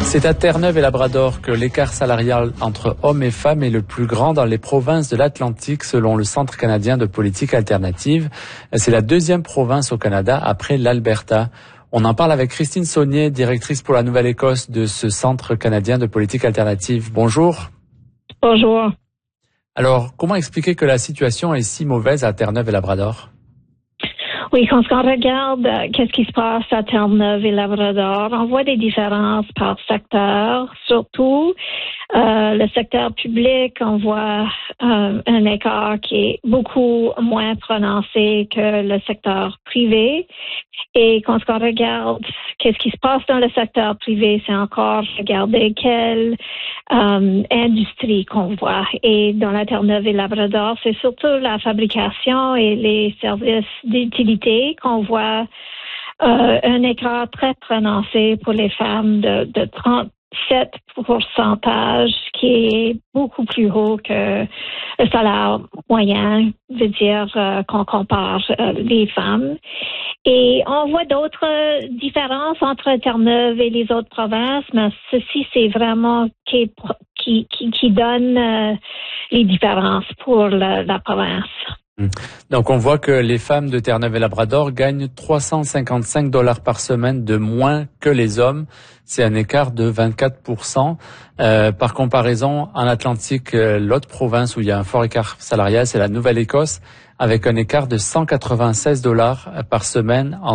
C'est à Terre-Neuve et Labrador que l'écart salarial entre hommes et femmes est le plus grand dans les provinces de l'Atlantique selon le Centre canadien de politique alternative. C'est la deuxième province au Canada après l'Alberta. On en parle avec Christine Saunier, directrice pour la Nouvelle-Écosse de ce Centre canadien de politique alternative. Bonjour. Bonjour. Alors, comment expliquer que la situation est si mauvaise à Terre-Neuve et Labrador? Oui, quand on regarde qu'est-ce qui se passe à Terre-Neuve et Labrador, on voit des différences par secteur, surtout le secteur public, on voit un écart qui est beaucoup moins prononcé que le secteur privé. Et quand on regarde qu'est-ce qui se passe dans le secteur privé, c'est encore regarder quelle industrie qu'on voit. Et dans la Terre-Neuve et Labrador, c'est surtout la fabrication et les services d'utilité qu'on voit un écart très prononcé pour les femmes de 37%, qui est beaucoup plus haut que le salaire moyen, veut dire qu'on compare les femmes. Et on voit d'autres différences entre Terre-Neuve et les autres provinces, mais ceci, c'est vraiment qui donne les différences pour la province. Donc, on voit que les femmes de Terre-Neuve et Labrador gagnent 355 $ par semaine de moins que les hommes. C'est un écart de 24%. Par comparaison, en Atlantique, l'autre province où il y a un fort écart salarial, c'est la Nouvelle-Écosse, avec un écart de 196 $ par semaine